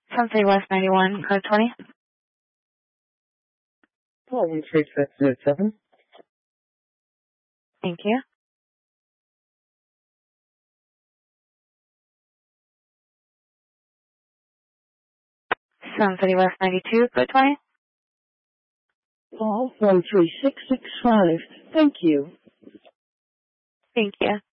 Sunset West 91, code 20. Call 13607. Thank you. Sunset West 92, code 20. Call 13665. Thank you. Thank you.